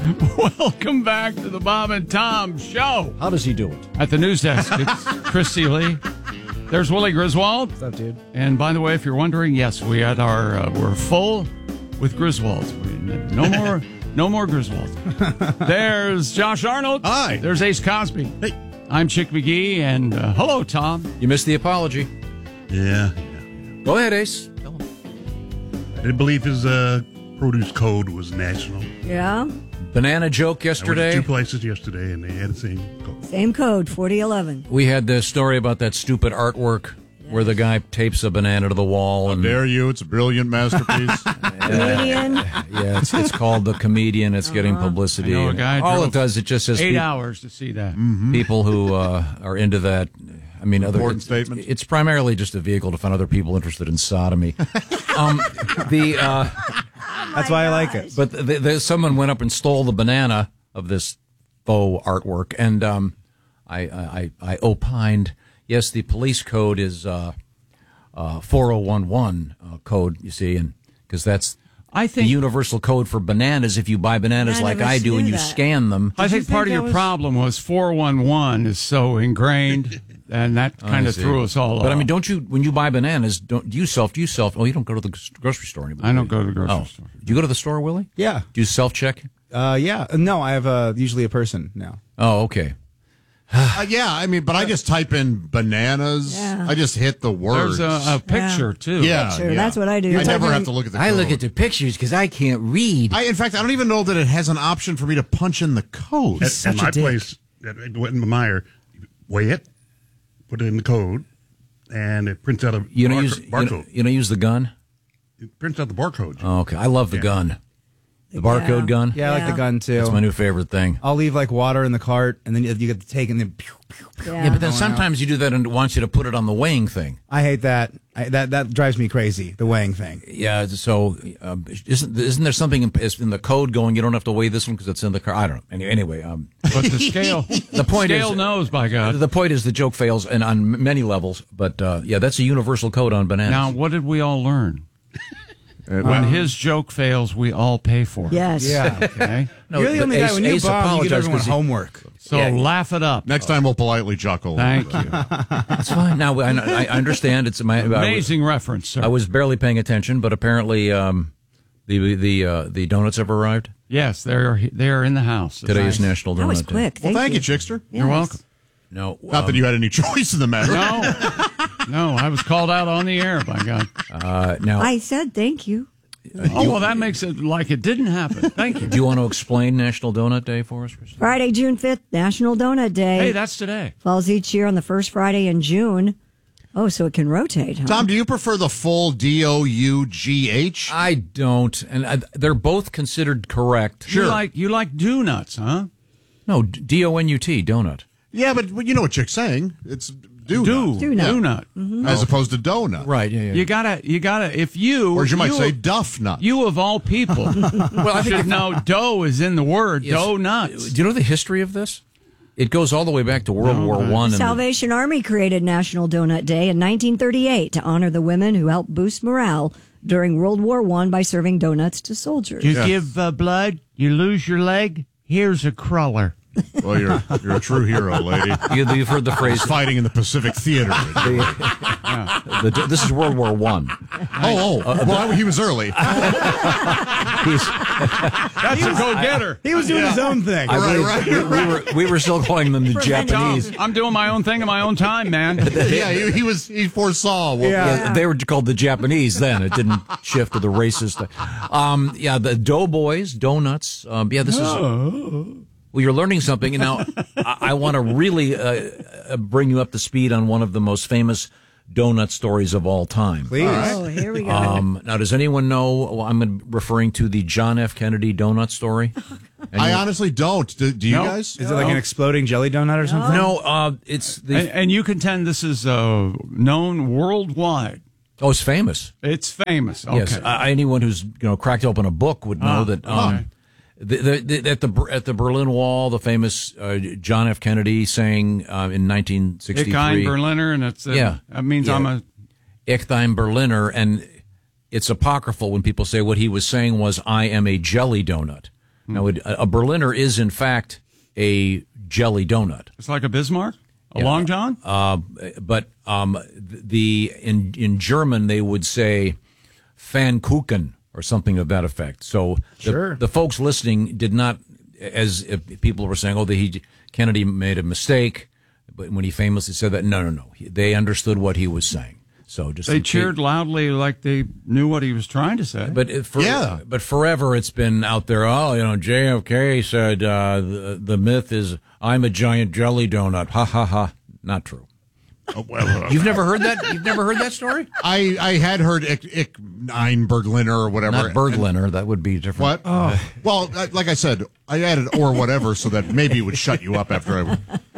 Welcome back to the Bob and Tom Show. How does he do it? At the news desk, it's Christy Lee. There's Willie Griswold. What's up, dude? And by the way, if you're wondering, yes, we had we're full with Griswolds. No more Griswolds. There's Josh Arnold. Hi. There's Ace Cosby. Hey. I'm Chick McGee, and hello, Tom. You missed the apology. Yeah. Go ahead, Ace. I didn't believe his produce code was national. Yeah. Banana joke I went yesterday. to 2 places yesterday, and they had the same code. Same code, 4011. We had the story about that stupid artwork where the guy tapes a banana to the wall. How dare you? It's a brilliant masterpiece. Comedian. Yeah, it's called The Comedian. It's getting publicity. I know a guy All drove it does, it just says 8 hours to see that. people who are into that. I mean, Important statements. It's primarily just a vehicle to find other people interested in sodomy. That's why I like it. But someone went up and stole the banana of this faux artwork, and I opined, yes, the police code is 4011 code, you see, and because that's I think the universal code for bananas. If you buy bananas I like never I do knew and you that. scan them, I think you part of think your that was- problem was 411 is so ingrained, and that kind of see. threw us all off. But I mean, don't you, when you buy bananas, do you self? Oh, you don't go to the grocery store anymore. I don't go to the grocery store. Do you go to the store, Willie? Yeah. Do you self-check? Yeah. No, I have usually a person now. Oh, okay. Yeah, I mean, but I just type in bananas. Yeah. I just hit the words. There's a picture, too. yeah, Sure, yeah. that's what I do. I never Typing- have to look at the code. the pictures because I can't read. In fact, I don't even know that it has an option for me to punch in the code. At my place, at Wetton Meyer, weigh it, put it in the code, and it prints out a barcode. You don't use the gun? It prints out the barcode. Oh, okay. I love the gun. The barcode gun? Yeah, I like the gun too. That's my new favorite thing. I'll leave like water in the cart, and then you get to take, and then pew, pew, pew. Yeah, but then sometimes you do that and it wants you to put it on the weighing thing. I hate that. That drives me crazy. The weighing thing. Yeah, so isn't there something in the code going, you don't have to weigh this one because it's in the car? I don't know. Anyway, But the scale, the point scale is, knows, by God. the point is the joke fails and on many levels, but yeah, that's a universal code on bananas. Now, what did we all learn? When his joke fails, we all pay for it. Yes. Yeah. Okay? No, You're the only guy. When you bomb, you give apologized everyone 'cause he- homework. So Yeah. laugh it up. Next time we'll politely chuckle. Thank you. That's fine. Now I understand it's Amazing reference, sir. I was barely paying attention, but apparently the donuts have arrived. Yes, they're in the house. Today is National Donut That was Day. quick. Well, thank you, Chickster. You're welcome. No, Not that you had any choice in the matter. No, I was called out on the air, by God. now. I said thank you. Oh, well, that makes it like it didn't happen. Thank you. Do you want to explain National Donut Day for us, Christine? Friday, June 5th, National Donut Day. Hey, that's today. Falls each year on the first Friday in June. Oh, so it can rotate, huh? Tom, do you prefer the full DOUGH? I don't, and they're both considered correct. You like do nuts, huh? No, D-O-N-U-T, donut. Yeah, but you know what Chick's saying. It's do nut. as opposed to donut. Right, yeah. You gotta, if you... Or as you might say, you, duff nut. You, of all people, Well, I think should know dough is in the word. Yes. Dough nuts. Do you know the history of this? It goes all the way back to World War I. Salvation Army created National Donut Day in 1938 to honor the women who helped boost morale during World War I by serving donuts to soldiers. You give blood, you lose your leg, here's a cruller. Well, you're a true hero, lady. You've heard the phrase. Fighting in the Pacific Theater. This is World War I. Well, he was early. That's a go-getter. He was doing his own thing. We were still calling them the Japanese. I'm doing my own thing in my own time, man. Yeah, he foresaw. Yeah, they were called the Japanese then. It didn't shift to the racist. Yeah, the Doughboys, donuts. This is. Well, you're learning something. And now I want to really bring you up to speed on one of the most famous donut stories of all time. Please. Oh, here we go. Now, does anyone know? I'm referring to the John F. Kennedy donut story. I honestly don't. Do you No. guys? Is it like an exploding jelly donut or something? No, it's the. And you contend this is known worldwide. Oh, it's famous. It's famous. Okay. Yes, anyone who's cracked open a book would know that. okay. At the Berlin Wall, the famous John F. Kennedy saying in 1963, Ich ein Berliner, and it's that means I'm a Ich ein Berliner, and it's apocryphal when people say what he was saying was I am a jelly donut. Now, a Berliner is, in fact, a jelly donut. It's like a Bismarck? A Long John? But in German, they would say Pfannkuchen or something of that effect. So the folks listening did not, as if people were saying, Kennedy made a mistake, but when he famously said that, no. They understood what he was saying. So they cheered loudly like they knew what he was trying to say. But forever it's been out there. Oh, JFK said the myth is I'm a giant jelly donut. Ha ha ha. Not true. Oh, well, You've never heard that? You've never heard that story? I had heard Ich ein Berliner or whatever. Not Berliner. That would be different. What? Well, like I said, I added or whatever so that maybe it would shut you up after I.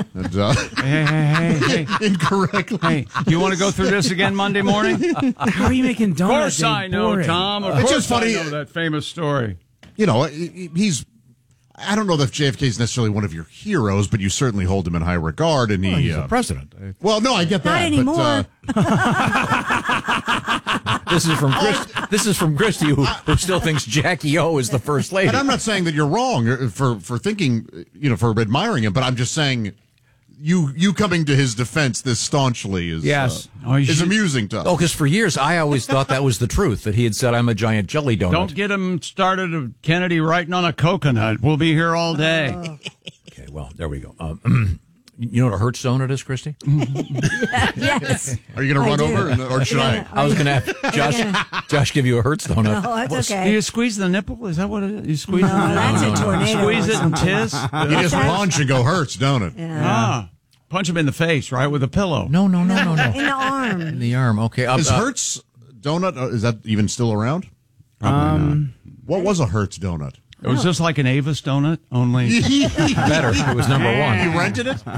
Hey. Incorrectly. Hey, you want to go through this again Monday morning? How are you making Of donuts? course I know, Tom. Of It's course just funny. I know that famous story. I don't know that JFK is necessarily one of your heroes, but you certainly hold him in high regard. And He's the president. Well, no, I get that. Not anymore. This is from Christy, who still thinks Jackie O is the first lady. And I'm not saying that you're wrong for thinking, for admiring him, but I'm just saying you coming to his defense this staunchly is is amusing to us. Oh, because for years I always thought that was the truth, that he had said I'm a giant jelly donut. Don't get him started of Kennedy writing on a coconut. We'll be here all day. Okay, well, there we go. You know what a Hertz donut is, Christy? Yes. Are you going to run do. over, or should I? I was going to have Josh give you a Hertz donut. Oh, that's Do okay. you squeeze the nipple? Is that what it is? You squeeze No, that's a tornado. Squeeze it and tiss? You just punch and go Hurts, don't it? Punch him in the face, right, with a pillow. No. In the arm. In the arm. Okay. Is Hertz donut? Is that even still around? What was a Hertz donut? It was just like an Avis donut, only better. It was number one. You rented it?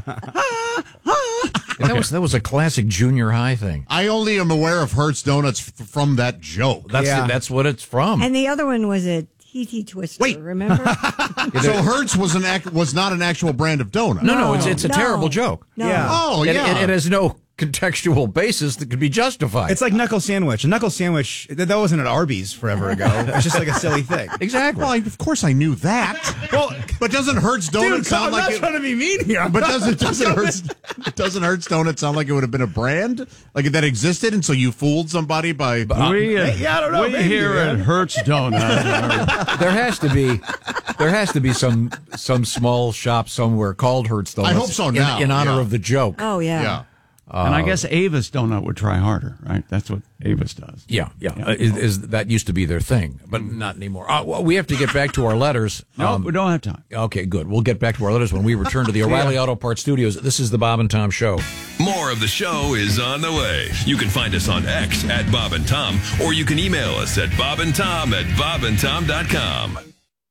That was a classic junior high thing. I only am aware of Hertz donuts from that joke. That's what it's from. And the other one was a TT Twister. Wait. Remember? So Hertz was not an actual brand of donut. No, it's a terrible joke. No. Yeah. Oh, yeah. It has no contextual basis that could be justified. It's like knuckle sandwich. A knuckle sandwich, that wasn't at Arby's forever ago. It's just like a silly thing. Exactly. Well, of course I knew that. Well, but doesn't Hertz donut Dude, sound I'm like not it? trying to be mean here. But doesn't Hertz donut sound like it would have been a brand like that existed, and so you fooled somebody by? I don't know. We maybe, here man. at Hertz Donut. there has to be some small shop somewhere called Hertz Donuts. I hope so now, in honor yeah. of the joke. Oh, yeah. Yeah. And I guess Avis Donut would try harder, right? That's what Avis does. Yeah. That used to be their thing, but not anymore. Well, we have to get back to our letters. No, we don't have time. Okay, good. We'll get back to our letters when we return to the O'Reilly Auto Parts Studios. This is the Bob and Tom Show. More of the show is on the way. You can find us on X at Bob and Tom, or you can email us at bobandtom@bobandtom.com.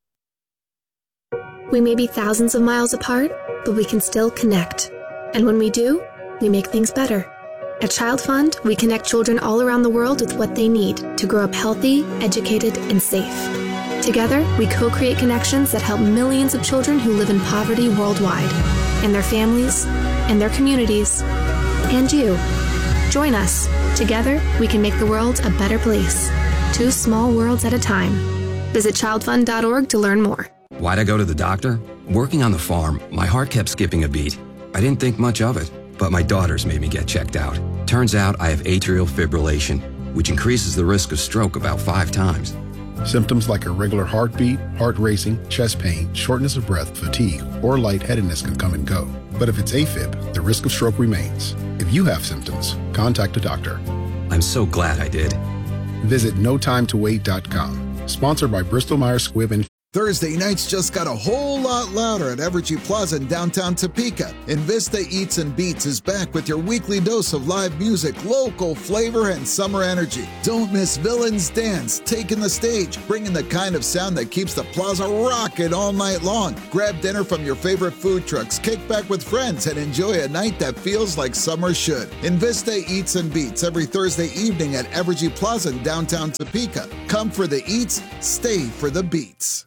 We may be thousands of miles apart, but we can still connect. And when we do, we make things better. At Child Fund, we connect children all around the world with what they need to grow up healthy, educated, and safe. Together, we co-create connections that help millions of children who live in poverty worldwide, and their families, and their communities, and you. Join us. Together, we can make the world a better place. 2 small worlds at a time. Visit childfund.org to learn more. Why'd I go to the doctor? Working on the farm, my heart kept skipping a beat. I didn't think much of it, but my daughters made me get checked out. Turns out I have atrial fibrillation, which increases the risk of stroke about 5 times. Symptoms like irregular heartbeat, heart racing, chest pain, shortness of breath, fatigue, or lightheadedness can come and go. But if it's AFib, the risk of stroke remains. If you have symptoms, contact a doctor. I'm so glad I did. Visit notimetowait.com. Sponsored by Bristol-Myers Squibb and Thursday nights just got a whole lot louder at Evergy Plaza in downtown Topeka. Invista Eats and Beats is back with your weekly dose of live music, local flavor, and summer energy. Don't miss Villains Dance, taking the stage, bringing the kind of sound that keeps the plaza rocking all night long. Grab dinner from your favorite food trucks, kick back with friends, and enjoy a night that feels like summer should. Invista Eats and Beats every Thursday evening at Evergy Plaza in downtown Topeka. Come for the eats, stay for the beats.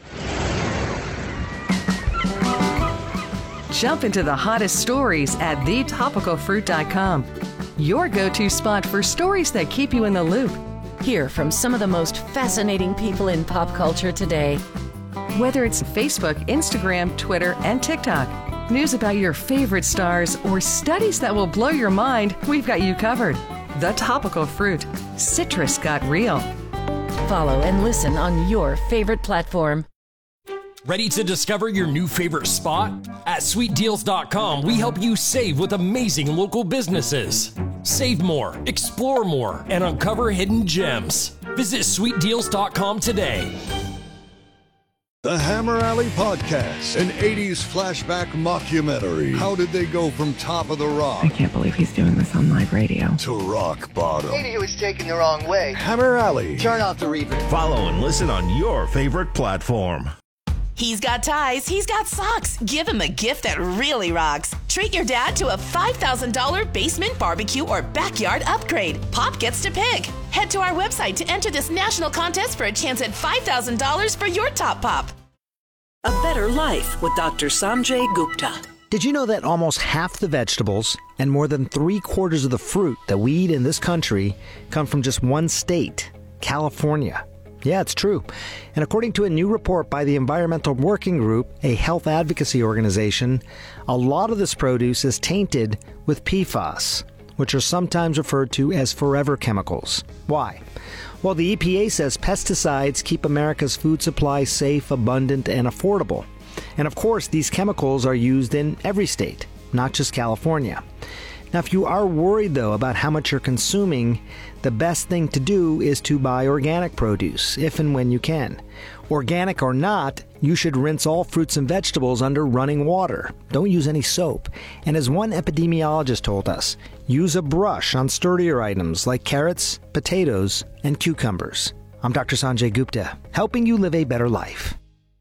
Jump into the hottest stories at thetopicalfruit.com. Your go-to spot for stories that keep you in the loop. Hear from some of the most fascinating people in pop culture today. Whether it's Facebook, Instagram, Twitter, and TikTok, news about your favorite stars, or studies that will blow your mind, we've got you covered. The Topical Fruit. Citrus got real. Follow and listen on your favorite platform. Ready to discover your new favorite spot? At sweetdeals.com, we help you save with amazing local businesses. Save more, explore more, and uncover hidden gems. Visit sweetdeals.com today. The Hammer Alley Podcast, an 80s flashback mockumentary. How did they go from top of the rock? I can't believe he's doing this on live radio. To rock bottom. Maybe he was taken the wrong way. Hammer Alley. Turn off the reverb. Follow and listen on your favorite platform. He's got ties, he's got socks. Give him a gift that really rocks. Treat your dad to a $5,000 basement barbecue or backyard upgrade. Pop gets to pick. Head to our website to enter this national contest for a chance at $5,000 for your top pop. A better life with Dr. Sanjay Gupta. Did you know that almost half the vegetables and more than 3/4 of the fruit that we eat in this country come from just one state, California? Yeah, it's true. And according to a new report by the Environmental Working Group, a health advocacy organization, a lot of this produce is tainted with PFAS, which are sometimes referred to as forever chemicals. Why? Well, the EPA says pesticides keep America's food supply safe, abundant, and affordable. And of course, these chemicals are used in every state, not just California. Now, if you are worried, though, about how much you're consuming, the best thing to do is to buy organic produce, if and when you can. Organic or not, you should rinse all fruits and vegetables under running water. Don't use any soap. And as one epidemiologist told us, use a brush on sturdier items like carrots, potatoes, and cucumbers. I'm Dr. Sanjay Gupta, helping you live a better life.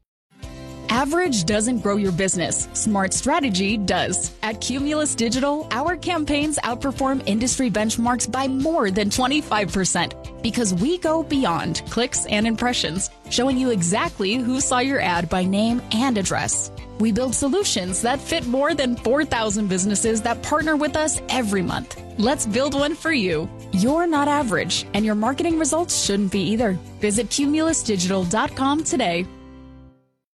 Average doesn't grow your business. Smart strategy does. At Cumulus Digital, our campaigns outperform industry benchmarks by more than 25% because we go beyond clicks and impressions, showing you exactly who saw your ad by name and address. We build solutions that fit more than 4,000 businesses that partner with us every month. Let's build one for you. You're not average, and your marketing results shouldn't be either. Visit cumulusdigital.com today.